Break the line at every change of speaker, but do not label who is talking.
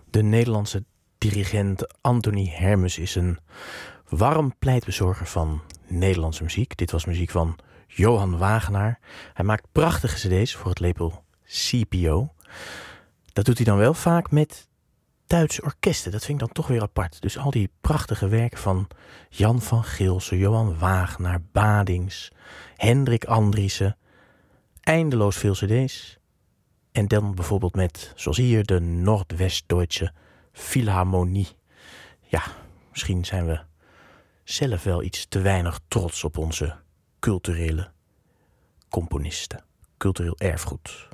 De Nederlandse dirigent Anthony Hermes is een warm pleitbezorger van Nederlandse muziek. Dit was muziek van Johan Wagenaar. Hij maakt prachtige cd's voor het label CPO. Dat doet hij dan wel vaak met Duitse orkesten. Dat vind ik dan toch weer apart. Dus al die prachtige werken van Jan van Gilsen, Johan Wagenaar, Badings, Hendrik Andriessen. Eindeloos veel cd's. En dan bijvoorbeeld met, zoals hier, de Noordwest-Duitse Philharmonie. Ja, misschien zijn we zelf wel iets te weinig trots op onze culturele componisten. Cultureel erfgoed.